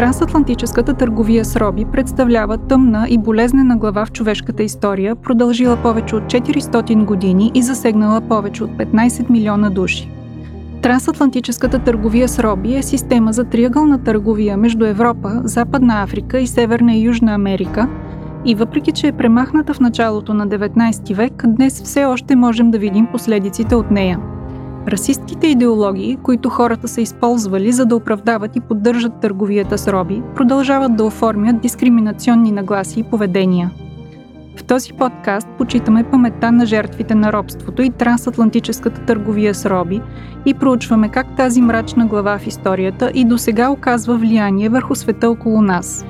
Трансатлантическата търговия с роби представлява тъмна и болезнена глава в човешката история, продължила повече от 400 години и засегнала повече от 15 милиона души. Трансатлантическата търговия с роби е система за триъгълна търговия между Европа, Западна Африка и Северна и Южна Америка и въпреки, че е премахната в началото на 19 век, днес все още можем да видим последиците от нея. Расистките идеологии, които хората са използвали за да оправдават и поддържат търговията с роби, продължават да оформят дискриминационни нагласи и поведения. В този подкаст почитаме паметта на жертвите на робството и трансатлантическата търговия с роби и проучваме как тази мрачна глава в историята и досега оказва влияние върху света около нас.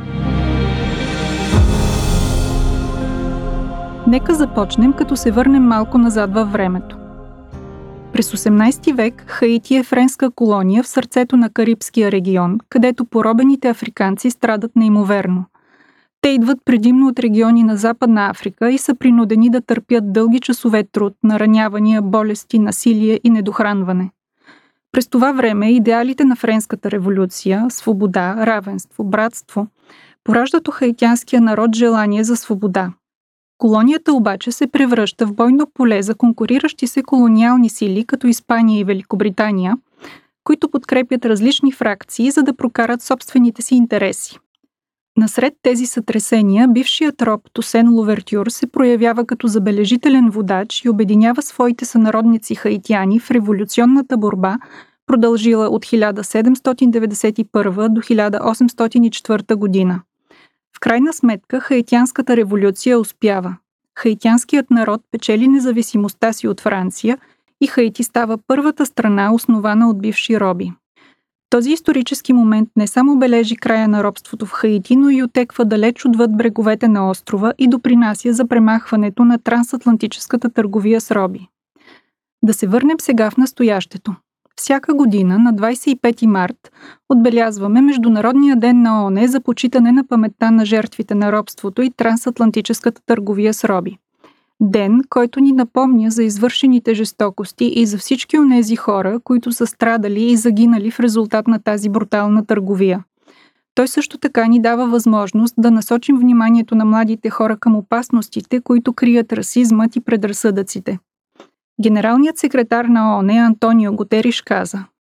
Нека започнем, като се върнем малко назад във времето. През 18 век Хаити е френска колония в сърцето на Карибския регион, където поробените африканци страдат неимоверно. Те идват предимно от региони на Западна Африка и са принудени да търпят дълги часове труд, наранявания, болести, насилие и недохранване. През това време идеалите на Френската революция – свобода, равенство, братство – пораждат у хаитянския народ желание за свобода. Колонията обаче се превръща в бойно поле за конкуриращи се колониални сили като Испания и Великобритания, които подкрепят различни фракции, за да прокарат собствените си интереси. Насред тези сътресения, бившият роб Тусен Лувертюр се проявява като забележителен водач и обединява своите сънародници хаитяни в революционната борба, продължила от 1791 до 1804 година. В крайна сметка, хаитянската революция успява. Хаитянският народ печели независимостта си от Франция и Хаити става първата страна, основана от бивши роби. Този исторически момент не само бележи края на робството в Хаити, но и отеква далеч отвъд бреговете на острова и допринася за премахването на трансатлантическата търговия с роби. Да се върнем сега в настоящето. Всяка година на 25 март отбелязваме Международния ден на ООН за почитане на паметта на жертвите на робството и трансатлантическата търговия с роби. Ден, който ни напомня за извършените жестокости и за всички онези хора, които са страдали и загинали в резултат на тази брутална търговия. Той също така ни дава възможност да насочим вниманието на младите хора към опасностите, които крият расизмът и предразсъдъците. Генералният секретар на ООН Антонио Гутериш каза: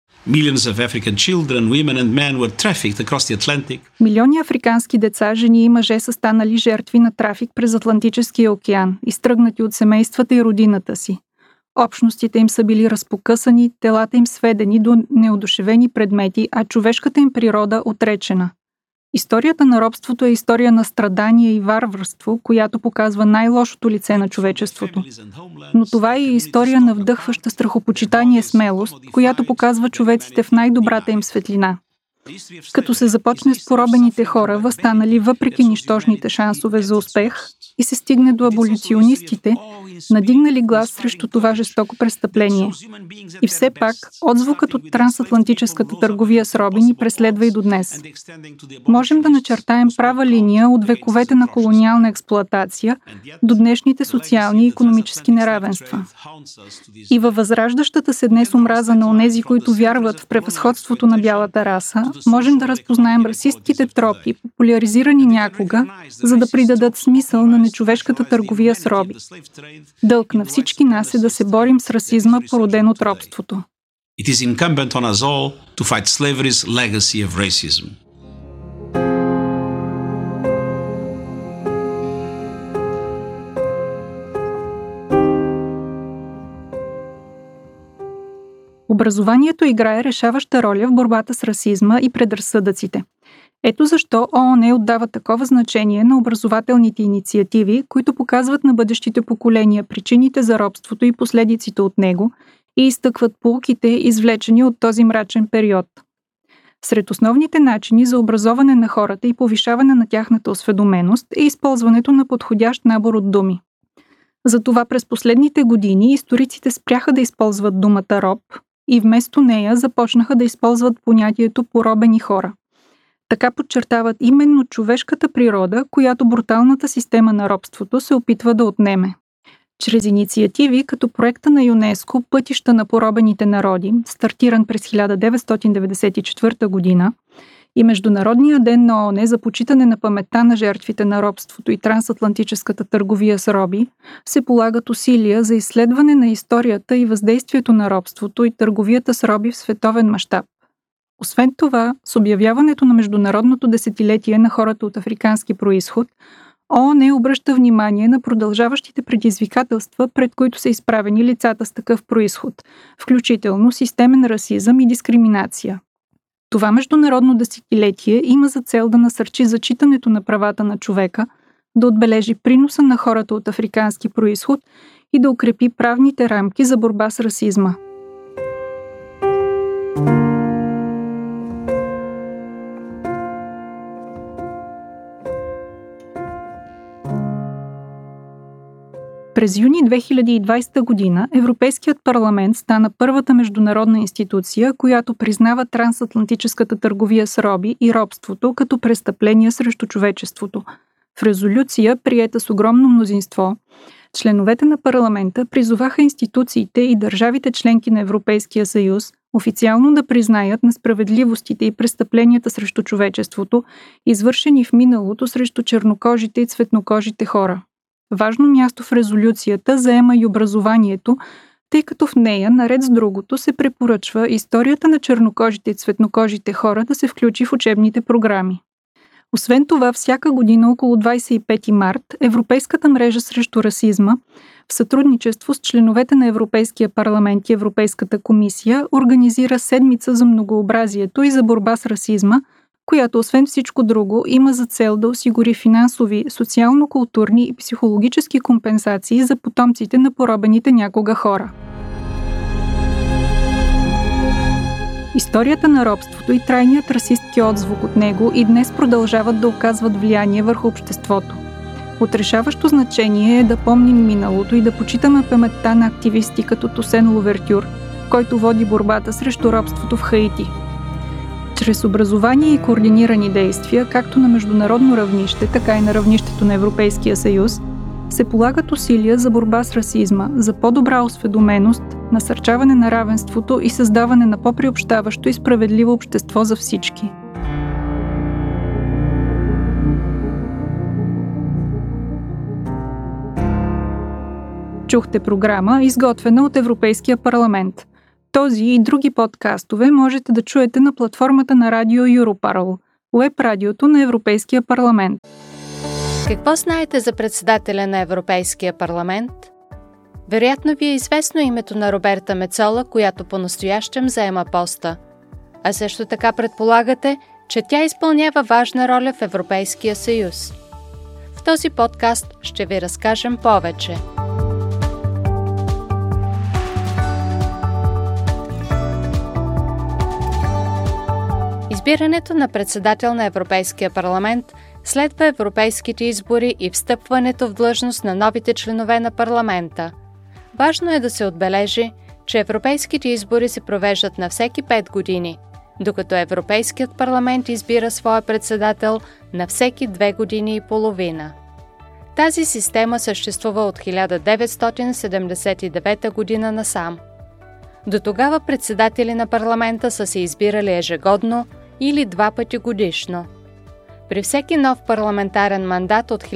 Милиони африкански деца, жени и мъже са станали жертви на трафик през Атлантическия океан, изтръгнати от семействата и родината си. Общностите им са били разпокъсани, телата им сведени до неодушевени предмети, а човешката им природа отречена. Историята на робството е история на страдание и варварство, която показва най-лошото лице на човечеството. Но това е и история на вдъхваща страхопочитание и смелост, която показва човеците в най-добрата им светлина. Като се започне с поробените хора, въстанали въпреки нищожните шансове за успех, и се стигне до аболиционистите, надигнали глас срещу това жестоко престъпление. И все пак, отзвукът от трансатлантическата търговия с роби ни преследва и до днес. Можем да начертаем права линия от вековете на колониална експлоатация до днешните социални и икономически неравенства. И във възраждащата се днес омраза на онези, които вярват в превъзходството на бялата раса, можем да разпознаем расистките тропи, популяризирани някога, за да придадат смисъл на нечовешката търговия с роби. Дълг на всички нас е да се борим с расизма, породен от робството. It is incumbent on us all to fight slavery's legacy of racism. Образованието играе решаваща роля в борбата с расизма и предразсъдъците. Ето защо ООН отдава такова значение на образователните инициативи, които показват на бъдещите поколения причините за робството и последиците от него и изтъкват поуките, извлечени от този мрачен период. Сред основните начини за образоване на хората и повишаване на тяхната осведоменост е използването на подходящ набор от думи. Затова през последните години историците спряха да използват думата роб и вместо нея започнаха да използват понятието поробени хора. Така подчертават именно човешката природа, която бруталната система на робството се опитва да отнеме. Чрез инициативи като проекта на ЮНЕСКО «Пътища на поробените народи», стартиран през 1994 година, И Международния ден на ООН за почитане на паметта на жертвите на робството и трансатлантическата търговия с роби се полагат усилия за изследване на историята и въздействието на робството и търговията с роби в световен мащаб. Освен това, с обявяването на Международното десетилетие на хората от африкански происход, ООН обръща внимание на продължаващите предизвикателства, пред които са изправени лицата с такъв происход, включително системен расизъм и дискриминация. Това международно десетилетие има за цел да насърчи зачитането на правата на човека, да отбележи приноса на хората от африкански происход и да укрепи правните рамки за борба с расизма. През юни 2020 година Европейският парламент стана първата международна институция, която признава трансатлантическата търговия с роби и робството като престъпления срещу човечеството. В резолюция, приета с огромно мнозинство, членовете на парламента призоваха институциите и държавите членки на Европейския съюз официално да признаят несправедливостите и престъпленията срещу човечеството, извършени в миналото срещу чернокожите и цветнокожите хора. Важно място в резолюцията заема и образованието, тъй като в нея, наред с другото, се препоръчва историята на чернокожите и цветнокожите хора да се включи в учебните програми. Освен това, всяка година около 25 март Европейската мрежа срещу расизма, в сътрудничество с членовете на Европейския парламент и Европейската комисия, организира седмица за многообразието и за борба с расизма, която освен всичко друго има за цел да осигури финансови, социално-културни и психологически компенсации за потомците на поробените някога хора. Историята на робството и трайният расистки отзвук от него и днес продължават да оказват влияние върху обществото. От решаващо значение е да помним миналото и да почитаме паметта на активисти като Тосен Лувертюр, който води борбата срещу робството в Хаити. Чрез образование и координирани действия, както на международно равнище, така и на равнището на Европейския съюз, се полагат усилия за борба с расизма, за по-добра осведоменост, насърчаване на равенството и създаване на по-приобщаващо и справедливо общество за всички. Чухте програма, изготвена от Европейския парламент. Този и други подкастове можете да чуете на платформата на радио Europarl, уеб-радиото на Европейския парламент. Какво знаете за председателя на Европейския парламент? Вероятно ви е известно името на Роберта Мецола, която по-настоящем заема поста. А също така предполагате, че тя изпълнява важна роля в Европейския съюз. В този подкаст ще ви разкажем повече. Избирането на председател на Европейския парламент следва европейските избори и встъпването в длъжност на новите членове на парламента. Важно е да се отбележи, че европейските избори се провеждат на всеки 5 години, докато Европейският парламент избира своя председател на всеки 2 години и половина. Тази система съществува от 1979 година насам. До тогава председатели на парламента са се избирали ежегодно или 2 пъти годишно. При всеки нов парламентарен мандат от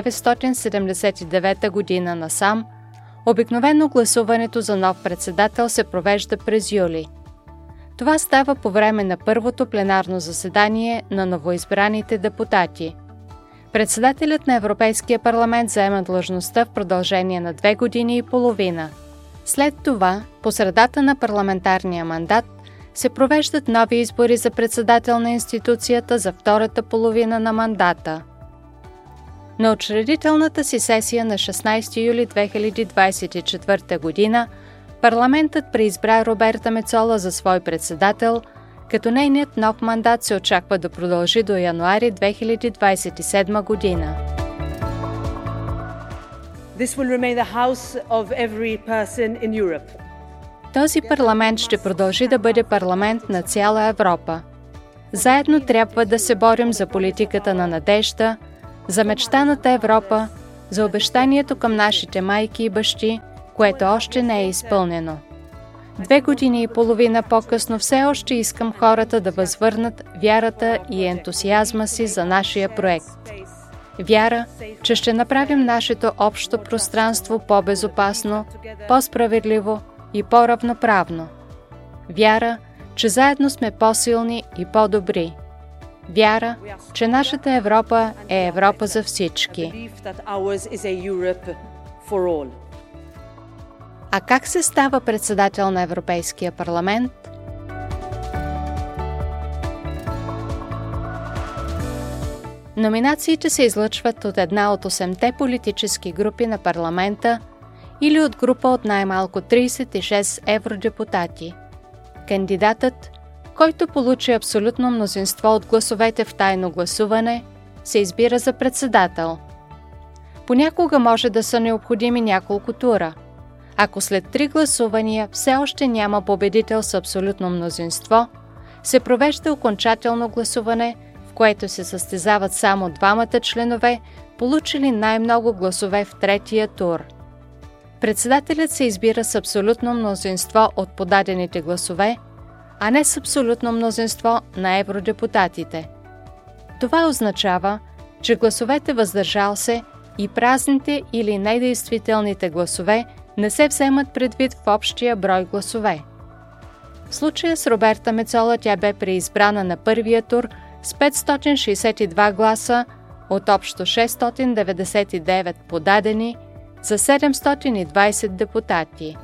1979 година насам, обикновено гласуването за нов председател се провежда през юли. Това става по време на първото пленарно заседание на новоизбраните депутати. Председателят на Европейския парламент заема длъжността в продължение на 2 години и половина. След това, по средата на парламентарния мандат, се провеждат нови избори за председател на институцията за втората половина на мандата. На учредителната си сесия на 16 юли 2024 година парламентът преизбра Роберта Мецола за свой председател, като нейният нов мандат се очаква да продължи до януари 2027 година. This will remain the house of every person in Europe. Този парламент ще продължи да бъде парламент на цяла Европа. Заедно трябва да се борим за политиката на надежда, за мечтаната Европа, за обещанието към нашите майки и бащи, което още не е изпълнено. 2 години и половина по-късно все още искам хората да възвърнат вярата и ентусиазма си за нашия проект. Вяра, че ще направим нашето общо пространство по-безопасно, по-справедливо и по-равноправно. Вяра, че заедно сме по-силни и по-добри. Вяра, че нашата Европа е Европа за всички. А как се става председател на Европейския парламент? Номинациите се излъчват от една от 8-те политически групи на парламента или от група от най-малко 36 евродепутати. Кандидатът, който получи абсолютно мнозинство от гласовете в тайно гласуване, се избира за председател. Понякога може да са необходими няколко тура. Ако след 3 гласувания все още няма победител с абсолютно мнозинство, се провежда окончателно гласуване, в което се състезават само 2 членове, получили най-много гласове в 3-тия тур. Председателят се избира с абсолютно мнозинство от подадените гласове, а не с абсолютно мнозинство на евродепутатите. Това означава, че гласовете въздържал се и празните или недействителните гласове не се вземат предвид в общия брой гласове. В случая с Роберта Мецола тя бе преизбрана на първия тур с 562 гласа от общо 699 подадени за 720 депутати.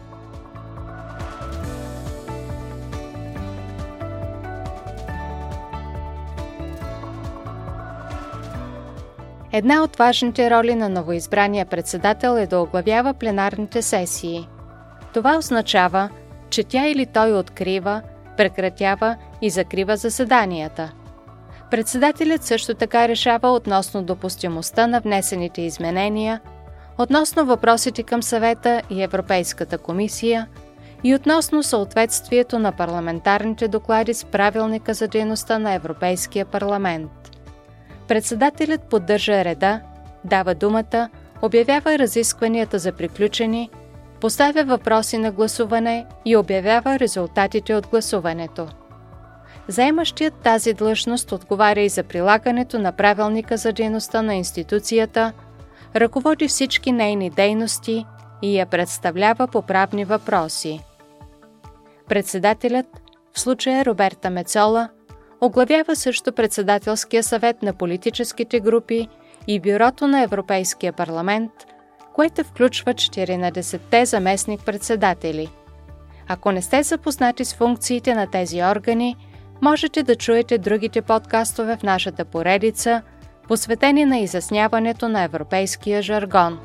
Една от важните роли на новоизбрания председател е да оглавява пленарните сесии. Това означава, че тя или той открива, прекратява и закрива заседанията. Председателят също така решава относно допустимостта на внесените изменения, относно въпросите към Съвета и Европейската комисия и относно съответствието на парламентарните доклади с правилника за дейността на Европейския парламент. Председателят поддържа реда, дава думата, обявява разискванията за приключени, поставя въпроси на гласуване и обявява резултатите от гласуването. Заемащият тази длъжност отговаря и за прилагането на правилника за дейността на институцията, ръководи всички нейни дейности и я представлява по правни въпроси. Председателят, в случая Роберта Мецола, оглавява също председателския съвет на политическите групи и бюрото на Европейския парламент, което включва 14-те заместник-председатели. Ако не сте запознати с функциите на тези органи, можете да чуете другите подкастове в нашата поредица, посветени на изясняването на европейския жаргон.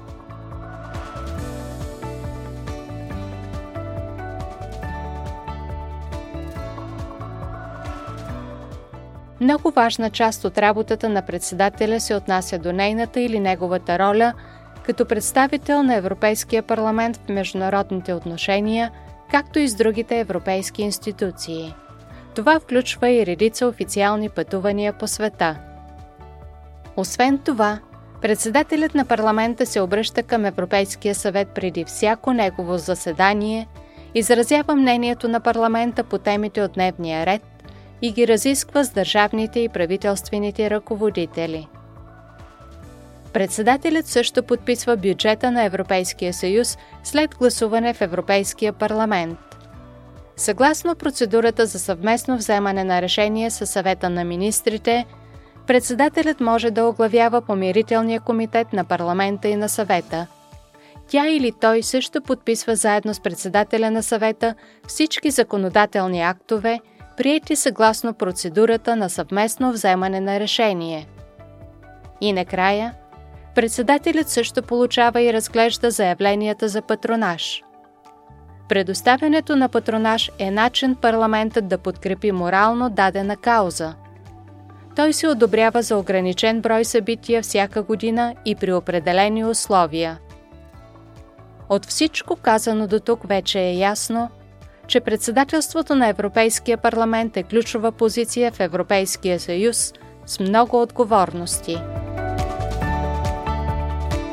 Много важна част от работата на председателя се отнася до нейната или неговата роля като представител на Европейския парламент в международните отношения, както и с другите европейски институции. Това включва и редица официални пътувания по света. Освен това, председателят на парламента се обръща към Европейския съвет преди всяко негово заседание, изразява мнението на парламента по темите от дневния ред и ги разисква с държавните и правителствените ръководители. Председателят също подписва бюджета на Европейския съюз след гласуване в Европейския парламент. Съгласно процедурата за съвместно вземане на решение със съвета на министрите, председателят може да оглавява помирителния комитет на парламента и на съвета. Тя или той също подписва заедно с председателя на съвета всички законодателни актове, приети съгласно процедурата на съвместно вземане на решение. И накрая, председателят също получава и разглежда заявленията за патронаж. Предоставянето на патронаж е начин парламентът да подкрепи морално дадена кауза. Той се одобрява за ограничен брой събития всяка година и при определени условия. От всичко казано до тук вече е ясно, че председателството на Европейския парламент е ключова позиция в Европейския съюз с много отговорности.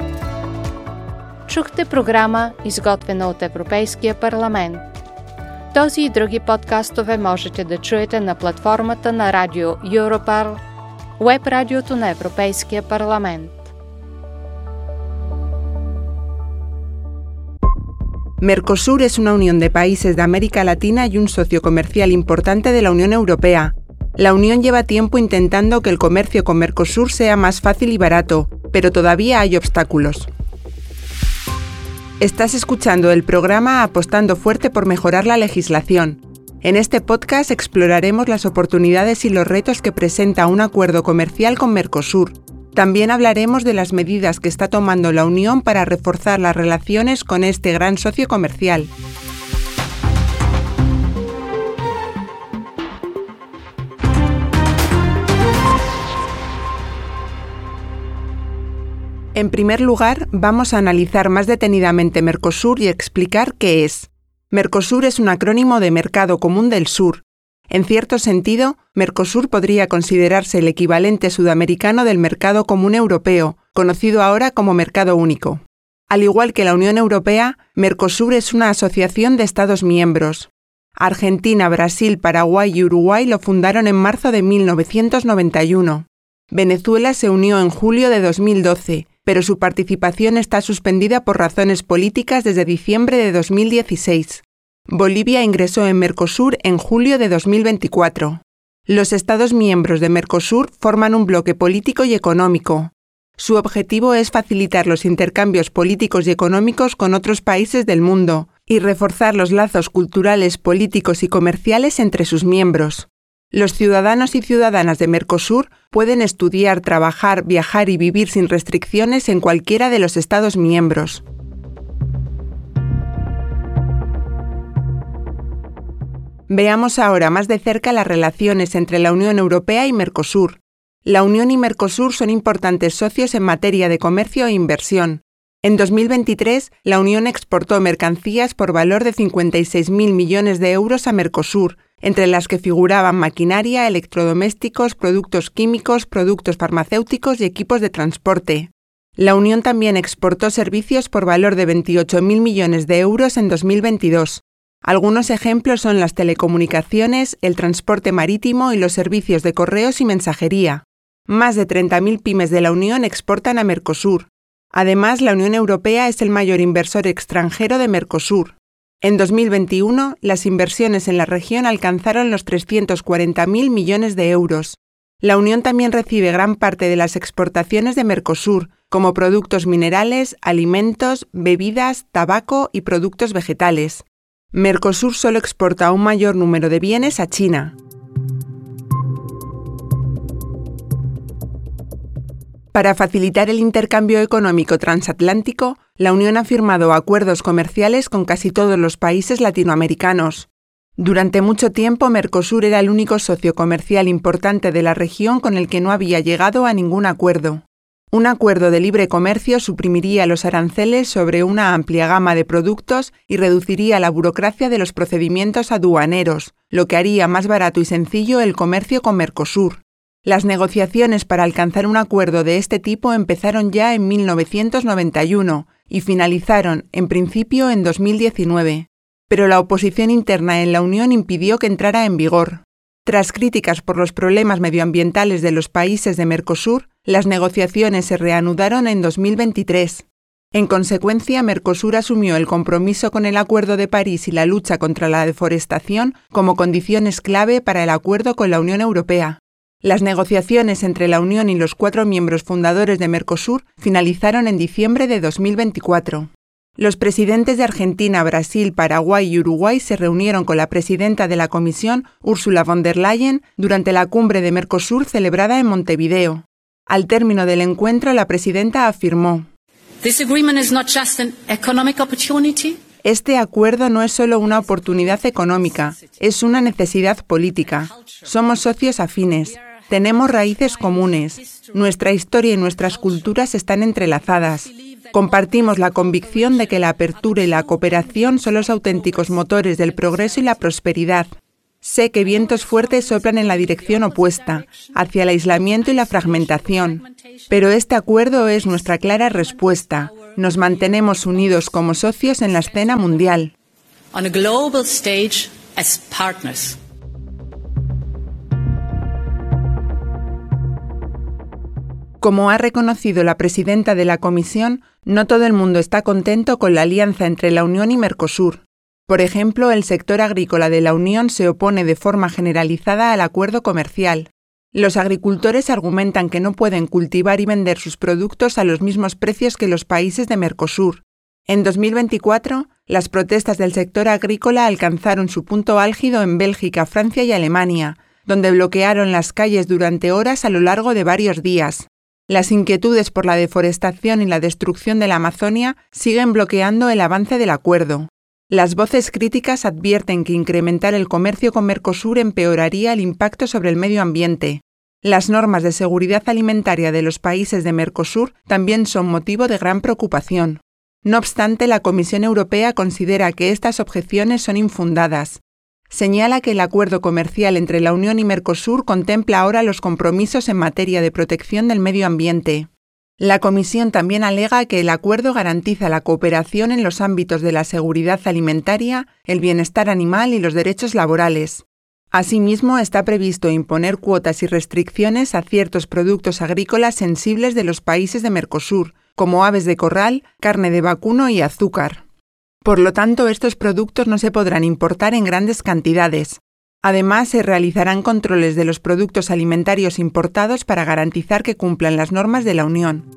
Чухте програма, изготвена от Европейския парламент. Този и други подкастове можете да чуете на платформата на Радио Europarl, уеб радиото на Европейския парламент. Mercosur es una unión de países de América Latina y un socio comercial importante de la Unión Europea. La Unión lleva tiempo intentando que el comercio con Mercosur sea más fácil y barato, pero todavía hay obstáculos. Estás escuchando el programa Apostando Fuerte por mejorar la legislación. En este podcast exploraremos las oportunidades y los retos que presenta un acuerdo comercial con Mercosur. También hablaremos de las medidas que está tomando la Unión para reforzar las relaciones con este gran socio comercial. En primer lugar, vamos a analizar más detenidamente Mercosur y explicar qué es. Mercosur es un acrónimo de Mercado Común del Sur. En cierto sentido, Mercosur podría considerarse el equivalente sudamericano del Mercado Común Europeo, conocido ahora como Mercado Único. Al igual que la Unión Europea, Mercosur es una asociación de Estados miembros. Argentina, Brasil, Paraguay y Uruguay lo fundaron en marzo de 1991. Venezuela se unió en julio de 2012, pero su participación está suspendida por razones políticas desde diciembre de 2016. Bolivia ingresó en Mercosur en julio de 2024. Los Estados miembros de Mercosur forman un bloque político y económico. Su objetivo es facilitar los intercambios políticos y económicos con otros países del mundo y reforzar los lazos culturales, políticos y comerciales entre sus miembros. Los ciudadanos y ciudadanas de Mercosur pueden estudiar, trabajar, viajar y vivir sin restricciones en cualquiera de los Estados miembros. Veamos ahora más de cerca las relaciones entre la Unión Europea y Mercosur. La Unión y Mercosur son importantes socios en materia de comercio e inversión. En 2023, la Unión exportó mercancías por valor de 56.000 millones de euros a Mercosur, entre las que figuraban maquinaria, electrodomésticos, productos químicos, productos farmacéuticos y equipos de transporte. La Unión también exportó servicios por valor de 28.000 millones de euros en 2022. Algunos ejemplos son las telecomunicaciones, el transporte marítimo y los servicios de correos y mensajería. Más de 30.000 pymes de la Unión exportan a Mercosur. Además, la Unión Europea es el mayor inversor extranjero de Mercosur. En 2021, las inversiones en la región alcanzaron los 340.000 millones de euros. La Unión también recibe gran parte de las exportaciones de Mercosur, como productos minerales, alimentos, bebidas, tabaco y productos vegetales. Mercosur solo exporta un mayor número de bienes a China. Para facilitar el intercambio económico transatlántico, la Unión ha firmado acuerdos comerciales con casi todos los países latinoamericanos. Durante mucho tiempo, Mercosur era el único socio comercial importante de la región con el que no había llegado a ningún acuerdo. Un acuerdo de libre comercio suprimiría los aranceles sobre una amplia gama de productos y reduciría la burocracia de los procedimientos aduaneros, lo que haría más barato y sencillo el comercio con Mercosur. Las negociaciones para alcanzar un acuerdo de este tipo empezaron ya en 1991 y finalizaron, en principio, en 2019. Pero la oposición interna en la Unión impidió que entrara en vigor. Tras críticas por los problemas medioambientales de los países de Mercosur, las negociaciones se reanudaron en 2023. En consecuencia, Mercosur asumió el compromiso con el Acuerdo de París y la lucha contra la deforestación como condiciones clave para el acuerdo con la Unión Europea. Las negociaciones entre la Unión y los 4 miembros fundadores de Mercosur finalizaron en diciembre de 2024. Los presidentes de Argentina, Brasil, Paraguay y Uruguay se reunieron con la presidenta de la Comisión, Ursula von der Leyen, durante la cumbre de Mercosur celebrada en Montevideo. Al término del encuentro, la presidenta afirmó: "This agreement is not just an economic opportunity. Este acuerdo no es solo una oportunidad económica, es una necesidad política. Somos socios afines. Tenemos raíces comunes. Nuestra historia y nuestras culturas están entrelazadas. Compartimos la convicción de que la apertura y la cooperación son los auténticos motores del progreso y la prosperidad. Sé que vientos fuertes soplan en la dirección opuesta, hacia el aislamiento y la fragmentación. Pero este acuerdo es nuestra clara respuesta. Nos mantenemos unidos como socios en la escena mundial. On a global stage as partners. Como ha reconocido la presidenta de la Comisión, no todo el mundo está contento con la alianza entre la Unión y Mercosur. Por ejemplo, el sector agrícola de la Unión se opone de forma generalizada al acuerdo comercial. Los agricultores argumentan que no pueden cultivar y vender sus productos a los mismos precios que los países de Mercosur. En 2024, las protestas del sector agrícola alcanzaron su punto álgido en Bélgica, Francia y Alemania, donde bloquearon las calles durante horas a lo largo de varios días. Las inquietudes por la deforestación y la destrucción de la Amazonia siguen bloqueando el avance del acuerdo. Las voces críticas advierten que incrementar el comercio con Mercosur empeoraría el impacto sobre el medio ambiente. Las normas de seguridad alimentaria de los países de Mercosur también son motivo de gran preocupación. No obstante, la Comisión Europea considera que estas objeciones son infundadas. Señala que el acuerdo comercial entre la Unión y Mercosur contempla ahora los compromisos en materia de protección del medio ambiente. La Comisión también alega que el acuerdo garantiza la cooperación en los ámbitos de la seguridad alimentaria, el bienestar animal y los derechos laborales. Asimismo, está previsto imponer cuotas y restricciones a ciertos productos agrícolas sensibles de los países de Mercosur, como aves de corral, carne de vacuno y azúcar. Por lo tanto, estos productos no se podrán importar en grandes cantidades. Además, se realizarán controles de los productos alimentarios importados para garantizar que cumplan las normas de la Unión.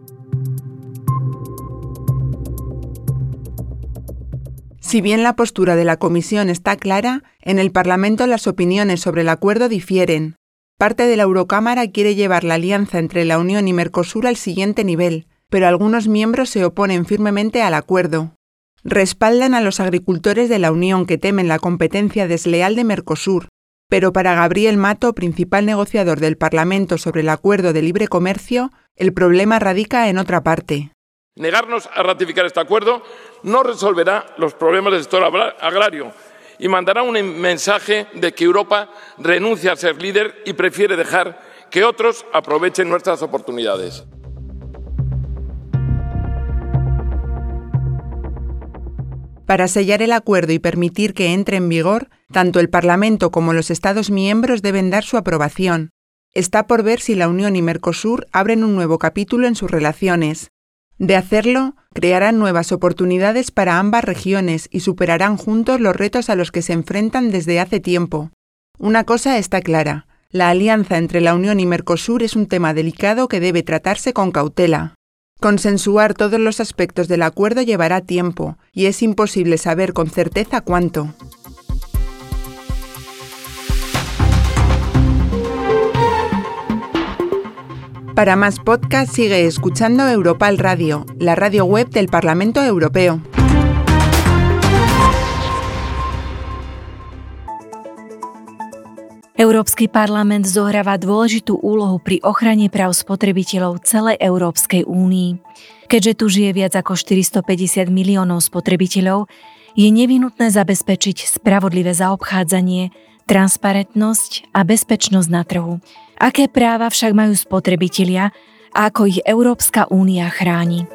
Si bien la postura de la Comisión está clara, en el Parlamento las opiniones sobre el acuerdo difieren. Parte de la Eurocámara quiere llevar la alianza entre la Unión y Mercosur al siguiente nivel, pero algunos miembros se oponen firmemente al acuerdo. Respaldan a los agricultores de la Unión que temen la competencia desleal de Mercosur, pero para Gabriel Mato, principal negociador del Parlamento sobre el acuerdo de libre comercio, el problema radica en otra parte. Negarnos a ratificar este acuerdo no resolverá los problemas del sector agrario y mandará un mensaje de que Europa renuncia a ser líder y prefiere dejar que otros aprovechen nuestras oportunidades. Para sellar el acuerdo y permitir que entre en vigor, tanto el Parlamento como los Estados miembros deben dar su aprobación. Está por ver si la Unión y Mercosur abren un nuevo capítulo en sus relaciones. De hacerlo, crearán nuevas oportunidades para ambas regiones y superarán juntos los retos a los que se enfrentan desde hace tiempo. Una cosa está clara: la alianza entre la Unión y Mercosur es un tema delicado que debe tratarse con cautela. Consensuar todos los aspectos del acuerdo llevará tiempo, y es imposible saber con certeza cuánto. Para más podcasts sigue escuchando Europal Radio, la radio web del Parlamento Europeo. Európsky parlament zohráva dôležitú úlohu pri ochrane práv spotrebiteľov celej Európskej únii. Keďže tu žije viac ako 450 miliónov spotrebiteľov, je nevyhnutné zabezpečiť spravodlivé zaobchádzanie, transparentnosť a bezpečnosť na trhu. Aké práva však majú spotrebitelia a ako ich Európska únia chráni?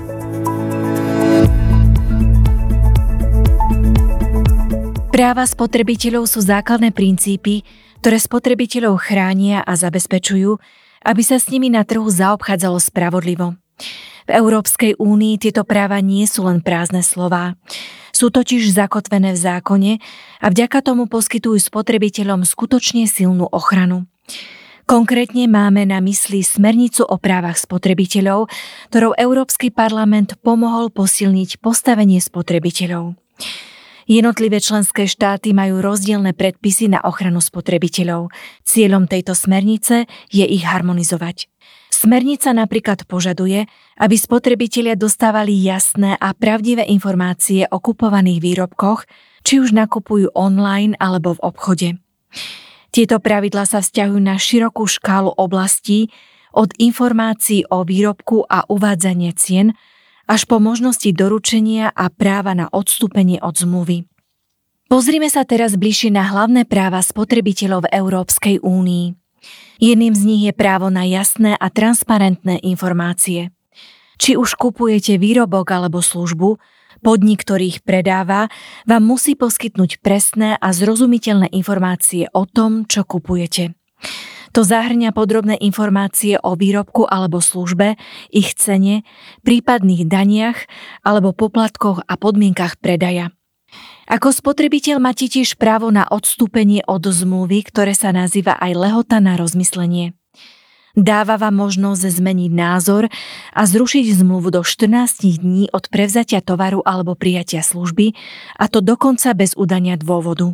Práva spotrebiteľov sú základné princípy, ktoré spotrebiteľov chránia a zabezpečujú, aby sa s nimi na trhu zaobchádzalo spravodlivo. V Európskej únii tieto práva nie sú len prázdne slová. Sú totiž zakotvené v zákone a vďaka tomu poskytujú spotrebiteľom skutočne silnú ochranu. Konkrétne máme na mysli smernicu o právach spotrebiteľov, ktorou Európsky parlament pomohol posilniť postavenie spotrebiteľov. Jednotlivé členské štáty majú rozdielne predpisy na ochranu spotrebiteľov. Cieľom tejto smernice je ich harmonizovať. Smernica napríklad požaduje, aby spotrebitelia dostávali jasné a pravdivé informácie o kupovaných výrobkoch, či už nakupujú online alebo v obchode. Tieto pravidlá sa vzťahujú na širokú škálu oblastí, od informácií o výrobku a uvádzanie cien, až po možnosti doručenia a práva na odstúpenie od zmluvy. Pozrime sa teraz bližšie na hlavné práva spotrebiteľov v Európskej únii. Jedným z nich je právo na jasné a transparentné informácie. Či už kupujete výrobok alebo službu, Podnik, ktorý ich predáva, vám musí poskytnúť presné a zrozumiteľné informácie o tom, čo kupujete. To zahŕňa podrobné informácie o výrobku alebo službe, ich cene, prípadných daniach alebo poplatkoch a podmienkach predaja. Ako spotrebiteľ máte tiež právo na odstúpenie od zmluvy, ktoré sa nazýva aj lehota na rozmyslenie. Dáva vám možnosť zmeniť názor a zrušiť zmluvu do 14 dní od prevzatia tovaru alebo prijatia služby, a to dokonca bez udania dôvodu.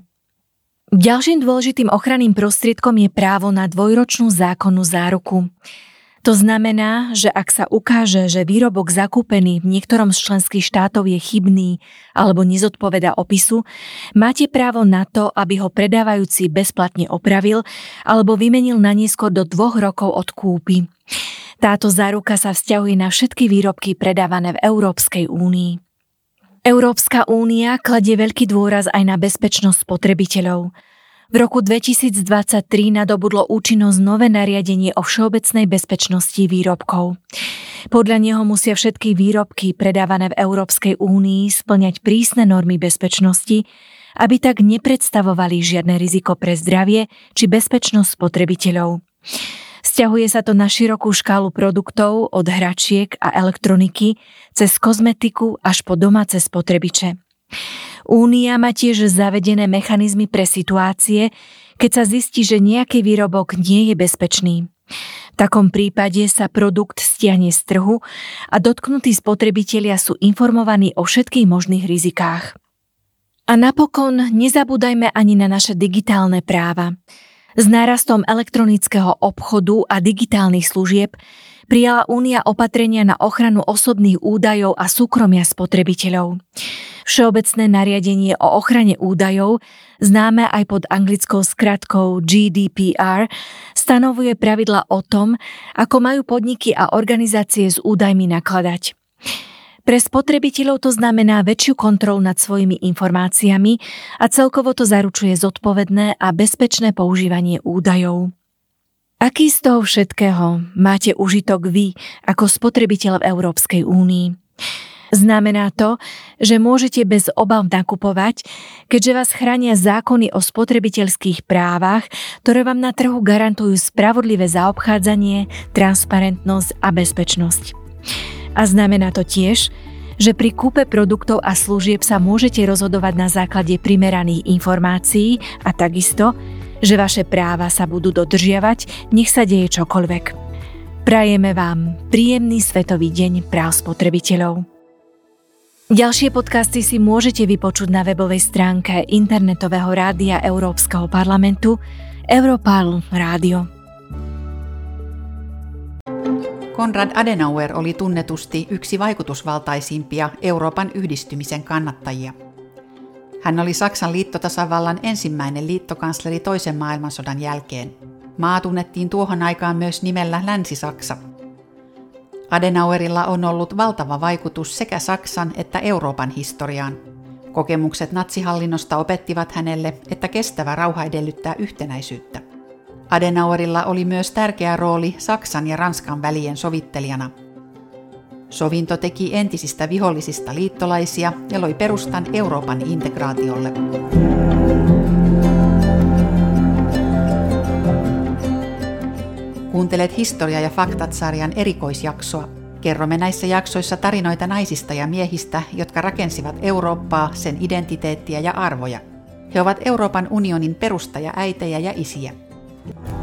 Ďalším dôležitým ochranným prostriedkom je právo na dvojročnú zákonnú záruku. To znamená, že ak sa ukáže, že výrobok zakúpený v niektorom z členských štátov je chybný alebo nezodpovedá opisu, máte právo na to, aby ho predávajúci bezplatne opravil alebo vymenil na neskôr do 2 rokov od kúpy. Táto záruka sa vzťahuje na všetky výrobky predávané v Európskej únii. Európska únia kladie veľký dôraz aj na bezpečnosť spotrebiteľov. V roku 2023 nadobudlo účinnosť nové nariadenie o všeobecnej bezpečnosti výrobkov. Podľa neho musia všetky výrobky predávané v Európskej únii spĺňať prísne normy bezpečnosti, aby tak nepredstavovali žiadne riziko pre zdravie či bezpečnosť spotrebiteľov. Sťahuje sa to na širokú škálu produktov od hračiek a elektroniky cez kozmetiku až po domáce spotrebiče. Únia má tiež zavedené mechanizmy pre situácie, keď sa zistí, že nejaký výrobok nie je bezpečný. V takom prípade sa produkt stiahne z trhu a dotknutí spotrebitelia sú informovaní o všetkých možných rizikách. A napokon nezabúdajme ani na naše digitálne práva. S nárastom elektronického obchodu a digitálnych služieb prijala Únia opatrenia na ochranu osobných údajov a súkromia spotrebiteľov. Všeobecné nariadenie o ochrane údajov, známe aj pod anglickou skratkou GDPR, stanovuje pravidlá o tom, ako majú podniky a organizácie s údajmi nakladať. Pre spotrebiteľov to znamená väčšiu kontrolu nad svojimi informáciami a celkovo to zaručuje zodpovedné a bezpečné používanie údajov. Aký z toho všetkého máte užitok vy ako spotrebiteľ v Európskej únii? Znamená to, že môžete bez obav nakupovať, keďže vás chránia zákony o spotrebiteľských právach, ktoré vám na trhu garantujú spravodlivé zaobchádzanie, transparentnosť a bezpečnosť. A znamená to tiež, že pri kúpe produktov a služieb sa môžete rozhodovať na základe primeraných informácií a takisto, že vaše práva sa budú dodržiavať, nech sa deje čokoľvek. Prajeme vám príjemný Svetový deň práv spotrebiteľov. Ďalšie podcasty si môžete vypočuť na webovej stránke internetového rádia Európskeho parlamentu Europarl Radio. Konrad Adenauer oli tunnetusti yksi vaikutusvaltaisimpia Euroopan yhdistymisen kannattajia. Hän oli Saksan liittotasavallan ensimmäinen liittokansleri toisen maailmansodan jälkeen. Maa tunnettiin tuohon aikaan myös nimellä Länsi-Saksa. Adenauerilla on ollut valtava vaikutus sekä Saksan että Euroopan historiaan. Kokemukset natsihallinnosta opettivat hänelle, että kestävä rauha edellyttää yhtenäisyyttä. Adenauerilla oli myös tärkeä rooli Saksan ja Ranskan välien sovittelijana. Sovinto teki entisistä vihollisista liittolaisia ja loi perustan Euroopan integraatiolle. Kuuntelet Historia ja faktat-sarjan erikoisjaksoa. Kerromme näissä jaksoissa tarinoita naisista ja miehistä, jotka rakensivat Eurooppaa, sen identiteettiä ja arvoja. He ovat Euroopan unionin perustajaäitejä ja isiä.